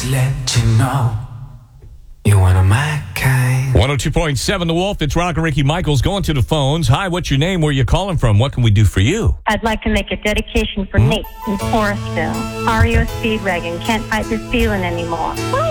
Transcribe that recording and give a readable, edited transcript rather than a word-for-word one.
Just let you know you're one of my kind. 102.7 The Wolf. It's Rock and Ricky Michaels going to the phones. Hi, what's your name? Where are you calling from? What can we do for you? I'd like to make a dedication for Nate in Forestville. REO Speedwagon can't fight this feeling anymore. Woo!